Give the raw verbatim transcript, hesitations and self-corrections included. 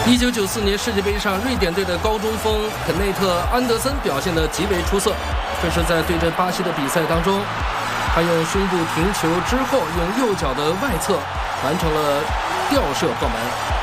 一九九四年世界杯上，瑞典队的高中锋肯内特·安德森表现得极为出色。这是在对阵巴西的比赛当中，他用胸部停球之后，用右脚的外侧完成了吊射破门。